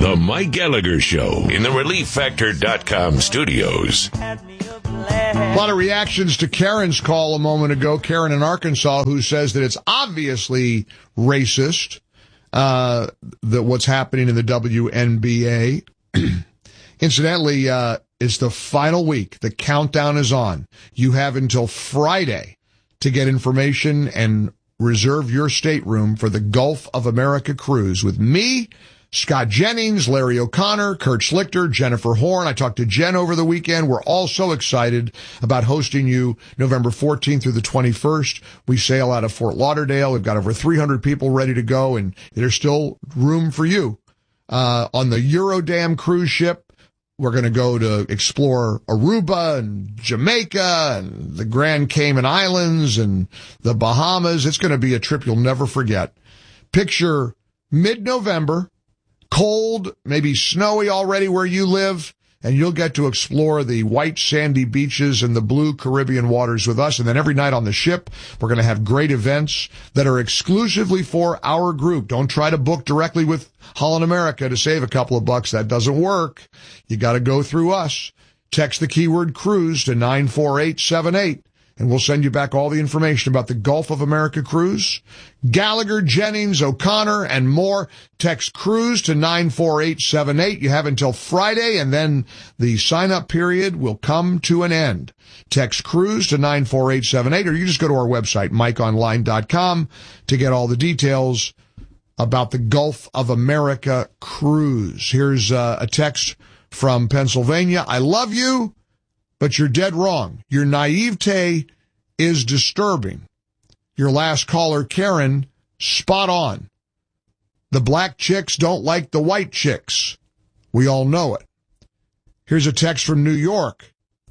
The Mike Gallagher Show in the ReliefFactor.com studios. A lot of reactions to Karen's call a moment ago. Karen in Arkansas, who says that it's obviously racist, that what's happening in the WNBA. Incidentally, it's the final week. The countdown is on. You have until Friday to get information and reserve your stateroom for the Gulf of America cruise with me, Scott Jennings, Larry O'Connor, Kurt Schlichter, Jennifer Horn. I talked to Jen over the weekend. We're all so excited about hosting you November 14th through the 21st. We sail out of Fort Lauderdale. We've got over 300 people ready to go, and there's still room for you. On the Eurodam cruise ship, we're going to go to explore Aruba and Jamaica and the Grand Cayman Islands and the Bahamas. It's going to be a trip you'll never forget. Picture mid-November, cold, maybe snowy already where you live, and you'll get to explore the white sandy beaches and the blue Caribbean waters with us. And then every night on the ship, we're going to have great events that are exclusively for our group. Don't try to book directly with Holland America to save a couple of bucks. That doesn't work. You got to go through us. Text the keyword cruise to 94878. And we'll send you back all the information about the Gulf of America cruise. Gallagher, Jennings, O'Connor, and more. Text cruise to 94878. You have until Friday, and then the sign-up period will come to an end. Text cruise to 94878, or you just go to our website, mikeonline.com, to get all the details about the Gulf of America cruise. Here's a text from Pennsylvania. I love you, but you're dead wrong. Your naivete is disturbing. Your last caller, Karen, spot on. The black chicks don't like the white chicks. We all know it. Here's a text from New York.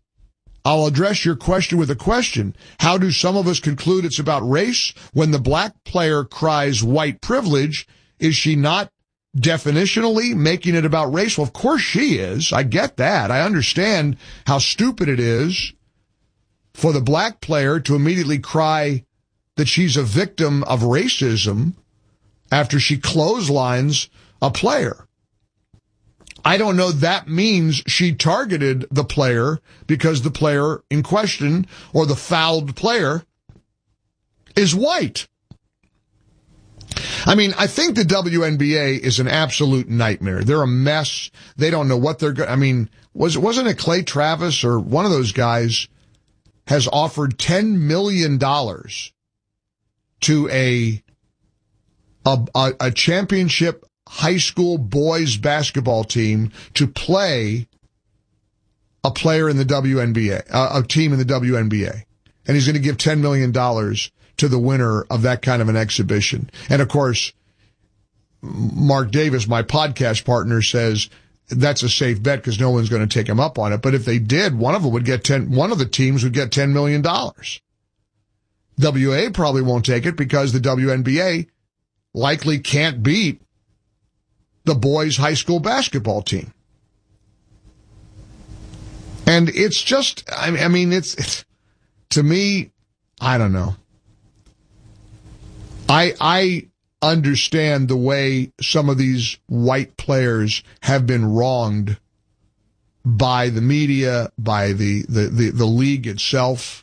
I'll address your question with a question. How do some of us conclude it's about race when the black player cries white privilege? Is she not definitionally making it about race? Well, of course she is. I get that. I understand how stupid it is for the black player to immediately cry that she's a victim of racism after she clotheslines a player. I don't know that means she targeted the player because the player in question or the fouled player is white. I mean, I think the WNBA is an absolute nightmare. They're a mess. They don't know what they're going to, I mean, wasn't it Clay Travis or one of those guys has offered $10 million to a championship high school boys basketball team to play a player in the WNBA, a team in the WNBA. And he's going to give $10 million to the winner of that kind of an exhibition. And of course, Mark Davis, my podcast partner, says that's a safe bet because no one's going to take him up on it. But if they did, one of the teams would get $10 million. WA probably won't take it because the WNBA likely can't beat the boys' high school basketball team. And it's just, I mean, it's to me, I don't know. I understand the way some of these white players have been wronged by the media, by the league itself.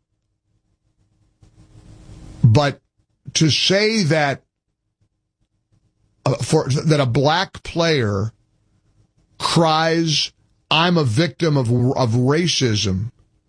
But to say that that a black player cries, I'm a victim of racism,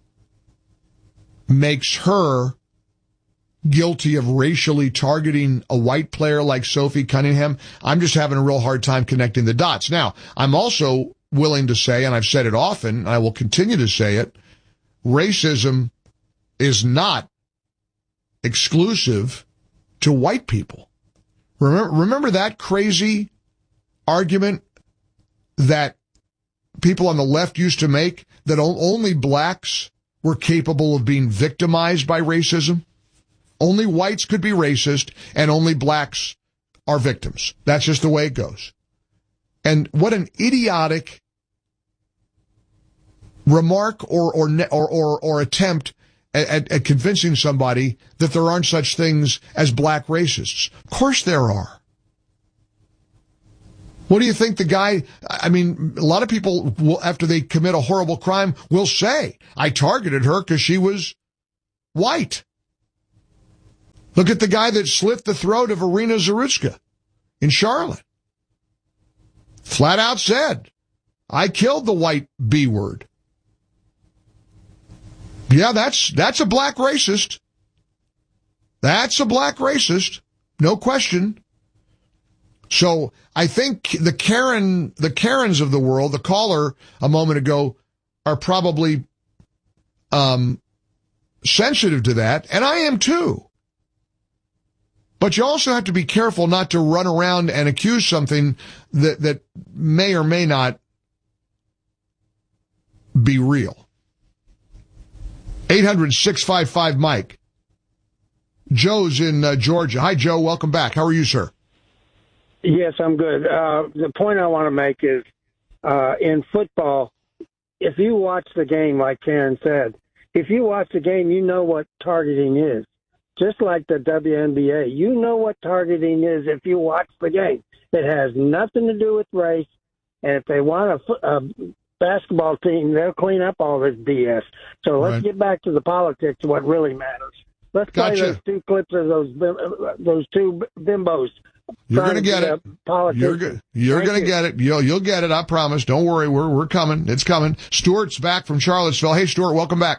makes her guilty of racially targeting a white player like Sophie Cunningham. I'm just having a real hard time connecting the dots. Now, I'm also willing to say, and I've said it often, and I will continue to say it, racism is not exclusive to white people. Remember that crazy argument that people on the left used to make, that only blacks were capable of being victimized by racism? Only whites could be racist, and only blacks are victims. That's just the way it goes. And what an idiotic remark or attempt at convincing somebody that there aren't such things as black racists. Of course there are. What do you think the guy, I mean, a lot of people will, after they commit a horrible crime, will say, I targeted her because she was white. Look at the guy that slit the throat of Irina Zarutska in Charlotte. Flat out said, I killed the white B word. Yeah, that's a black racist. That's a black racist. No question. So I think the Karens of the world, the caller a moment ago, are probably sensitive to that, and I am too. But you also have to be careful not to run around and accuse something that may or may not be real. 800-655-Mike. Joe's in Georgia. Hi, Joe. Welcome back. How are you, sir? Yes, I'm good. The point I want to make is in football, if you watch the game, like Karen said, if you watch the game, you know what targeting is. Just like the WNBA, you know what targeting is if you watch the game. It has nothing to do with race, and if they want a basketball team, they'll clean up all this BS. So let's get back to the politics, what really matters. Let's play those two clips of those two bimbos. You're going to get it. You're going to get it. You'll get it. I promise. Don't worry. We're coming. It's coming. Stuart's back from Charlottesville. Hey, Stuart, welcome back.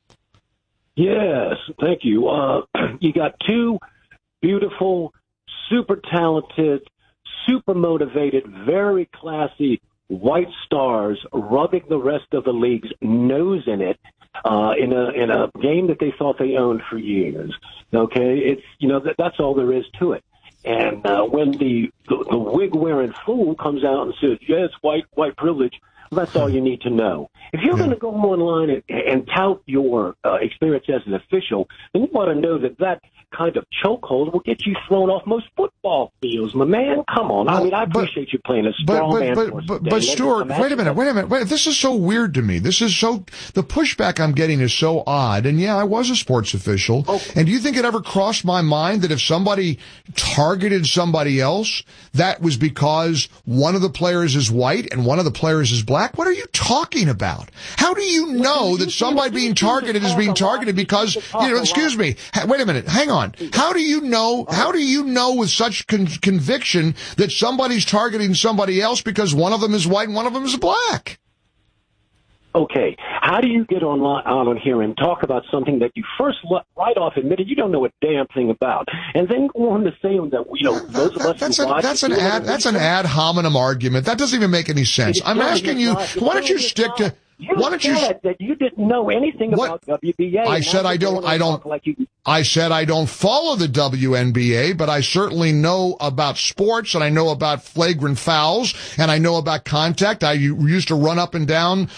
Yes, thank you. You got two beautiful, super talented, super motivated, very classy white stars rubbing the rest of the league's nose in it in a game that they thought they owned for years. Okay, it's that's all there is to it. And when the wig-wearing fool comes out and says, yes, white privilege, well, that's all you need to know. If you're going to go online and tout your experience as an official, then you want to know that kind of chokehold will get you thrown off most football fields, my man. Come on. I mean, I appreciate you playing a strong man for us today. But Stuart, wait a minute. Wait, this is so weird to me. The pushback I'm getting is so odd. And yeah, I was a sports official. Okay. And do you think it ever crossed my mind that if somebody targeted somebody else, that was because one of the players is white and one of the players is black? What are you talking about? How do you know that somebody being targeted is being targeted because, excuse me, wait a minute, hang on. How do you know with such conviction that somebody's targeting somebody else because one of them is white and one of them is black? Okay, how do you get on here and talk about something that you first right off admitted you don't know a damn thing about, and then go on to say that those of us who watch that's an ad hominem argument. That doesn't even make any sense. I'm asking you, why don't you stick to? Why don't you said that you didn't know anything about WBA? I said I don't. I said I don't follow the WNBA, but I certainly know about sports, and I know about flagrant fouls, and I know about contact. I used to run up and down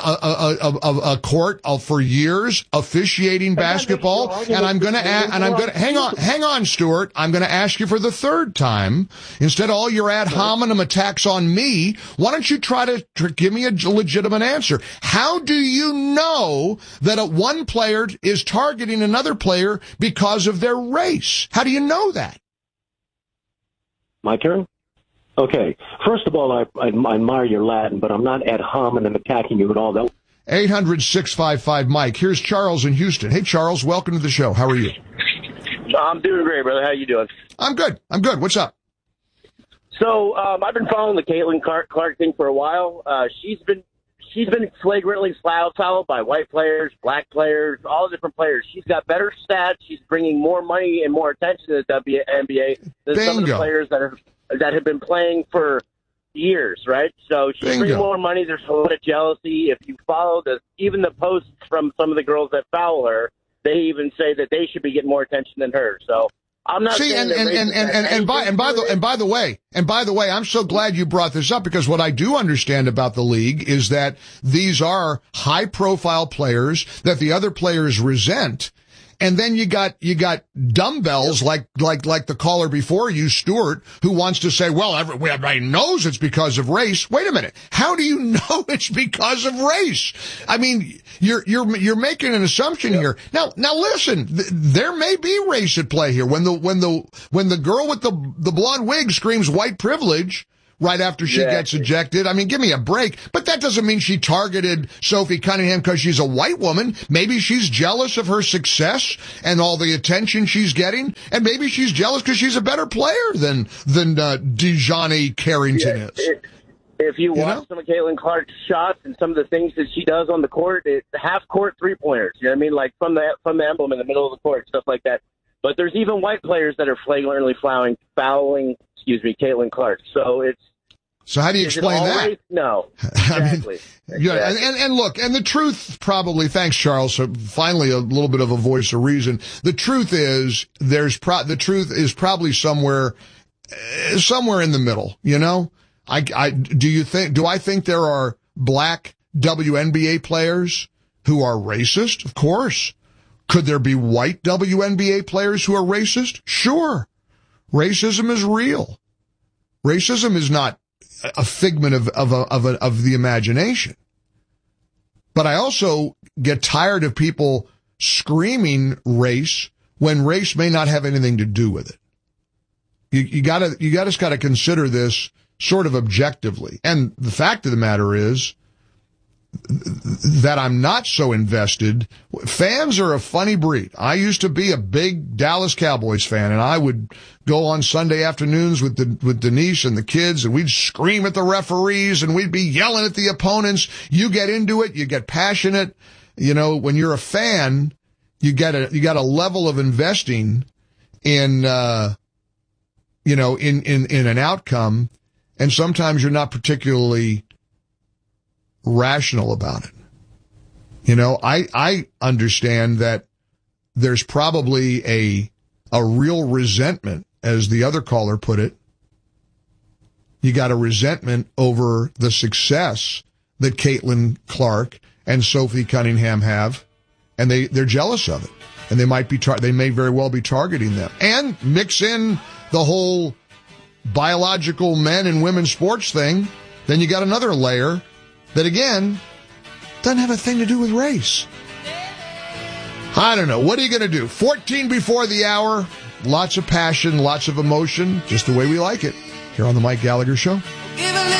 a court for years officiating basketball, and I'm going to hang on, Stuart. I'm going to ask you for the third time. Instead of all your ad hominem attacks on me, why don't you try to give me a legitimate answer? How do you know that one player is targeting another player because of their race? How do you know that? My turn? Okay. First of all, I admire your Latin, but I'm not ad hominem attacking you at all. 800-655-Mike. Here's Charles in Houston. Hey, Charles, welcome to the show. How are you? I'm doing great, brother. How you doing? I'm good. What's up? So I've been following the Caitlin Clark thing for a while. She's been flagrantly fouled by white players, black players, all different players. She's got better stats. She's bringing more money and more attention to the WNBA than some of the players that have been playing for years, right? So she's bringing more money. There's a lot of jealousy. If you follow even the posts from some of the girls that foul her, they even say that they should be getting more attention than her. So I'm not saying by the way, I'm so glad you brought this up, because what I do understand about the league is that these are high profile players that the other players resent. And then you got dumbbells like the caller before you, Stuart, who wants to say, well, everybody knows it's because of race. Wait a minute. How do you know it's because of race? I mean, you're making an assumption here. Now listen, there may be race at play here. When the girl with the blonde wig screams white privilege, right after she gets ejected. I mean, give me a break. But that doesn't mean she targeted Sophie Cunningham because she's a white woman. Maybe she's jealous of her success and all the attention she's getting. And maybe she's jealous because she's a better player than Dejani Carrington is. If you watch some of Caitlin Clark's shots and some of the things that she does on the court, it's half-court three-pointers. You know what I mean? Like from the emblem in the middle of the court, stuff like that. But there's even white players that are flagrantly fouling Caitlin Clark. So how do you explain that? No. Exactly. I mean, and look, and the truth probably, thanks Charles, so finally a little bit of a voice of reason. The truth is, the truth is probably somewhere in the middle, you know? Do I think there are black WNBA players who are racist? Of course. Could there be white WNBA players who are racist? Sure. Racism is real. Racism is not a figment of the imagination. But I also get tired of people screaming race when race may not have anything to do with it. You gotta consider this sort of objectively. And the fact of the matter is that I'm not so invested. Fans are a funny breed. I used to be a big Dallas Cowboys fan, and I would go on Sunday afternoons with Denise and the kids, and we'd scream at the referees, and we'd be yelling at the opponents. You get into it, you get passionate. You know, when you're a fan, you got a level of investing in an outcome. And sometimes you're not particularly rational about it. You know, I understand that there's probably a real resentment, as the other caller put it. You got a resentment over the success that Caitlin Clark and Sophie Cunningham have, and they're jealous of it. And they may very well be targeting them. And mix in the whole biological men and women sports thing, then you got another layer that, again, doesn't have a thing to do with race. I don't know. What are you going to do? 14 before the hour. Lots of passion, lots of emotion, just the way we like it here on the Mike Gallagher Show.